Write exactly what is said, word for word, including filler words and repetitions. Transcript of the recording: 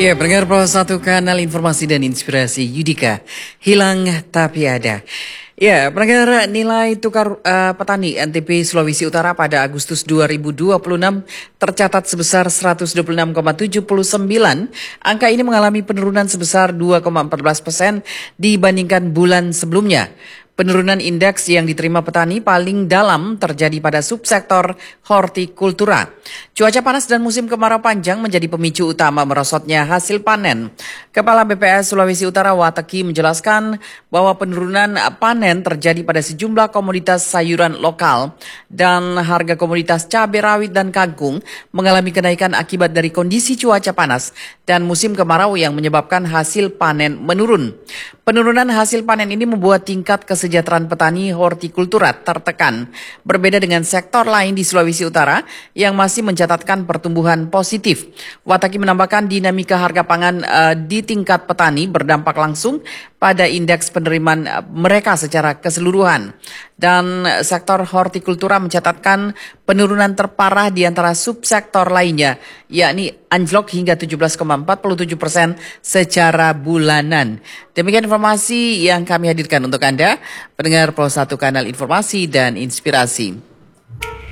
Ya, pendengar Pro satu Kanal Informasi dan Inspirasi Yudika, hilang tapi ada. Ya, pendengar, nilai tukar uh, petani N T B Sulawesi Utara pada Agustus dua ribu dua puluh enam tercatat sebesar seratus dua puluh enam koma tujuh sembilan. Angka ini mengalami penurunan sebesar dua koma empat belas persen dibandingkan bulan sebelumnya. Penurunan indeks yang diterima petani paling dalam terjadi pada subsektor hortikultura. Cuaca panas dan musim kemarau panjang menjadi pemicu utama merosotnya hasil panen. Kepala B P S Sulawesi Utara Wateki menjelaskan bahwa penurunan panen terjadi pada sejumlah komoditas sayuran lokal dan harga komoditas cabai rawit dan kangkung mengalami kenaikan akibat dari kondisi cuaca panas dan musim kemarau yang menyebabkan hasil panen menurun. Penurunan hasil panen ini membuat tingkat kesejahteraan petani hortikultura tertekan. Berbeda dengan sektor lain di Sulawesi Utara yang masih mencatatkan pertumbuhan positif. Wataki menambahkan dinamika harga pangan uh, di tingkat petani berdampak langsung pada indeks penerimaan uh, mereka secara keseluruhan. Dan sektor hortikultura mencatatkan penurunan terparah di antara subsektor lainnya, yakni anjlok hingga tujuh belas koma empat tujuh persen secara bulanan. Demikian informasi yang kami hadirkan untuk Anda, pendengar Pro satu Kanal Informasi dan Inspirasi.